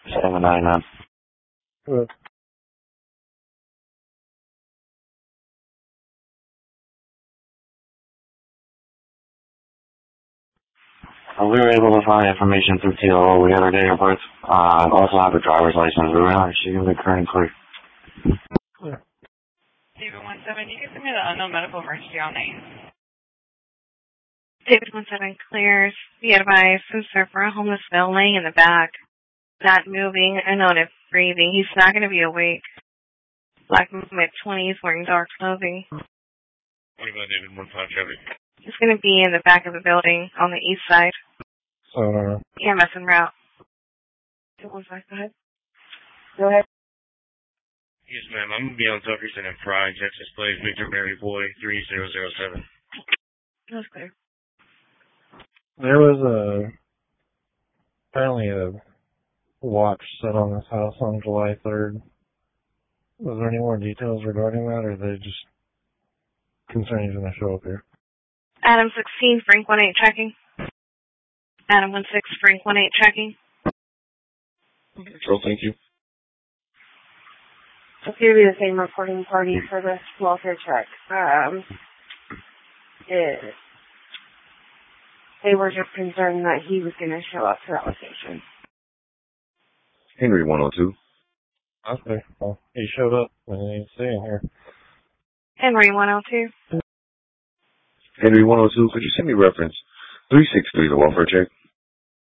799. Good. We were able to find information through TLO. We had her date of birth. Also have her driver's license. We were she can be current and clear. Clear. David 17, you can send me the unknown medical emergency on name. David 17 clears. Be advised, sir, for a homeless male laying in the back, not moving, unknown breathing. He's not going to be awake. Black mid-20s, wearing dark clothing. What about David 15 traffic? He's going to be in the back of the building on the east side. EMS en route. 215, go ahead. Yes, ma'am. I'm going to be on Tuckerson and Fry, Texas Place, Victor Mary Boy, 3007. That's clear. There was apparently a watch set on this house on July 3rd. Was there any more details regarding that, or are they just concerned he's going to show up here? Adam 16, Frank 18 tracking. Adam 16, Frank 18 tracking. Control, thank you. It's going to be the same reporting party for this welfare check. They were just concerned that he was going to show up to that location. Henry 102. Okay. Well, he showed up when he was staying here. Henry 102. Henry 102, could you send me reference 363 to welfare check?